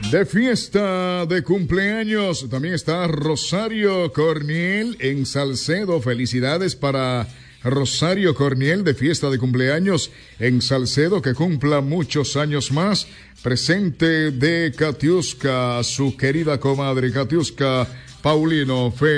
De fiesta de cumpleaños, también está Rosario Corniel en Salcedo. Felicidades para Rosario Corniel de fiesta de cumpleaños en Salcedo, que cumpla muchos años más. Presente de Katiuska, su querida comadre Katiuska Paulino.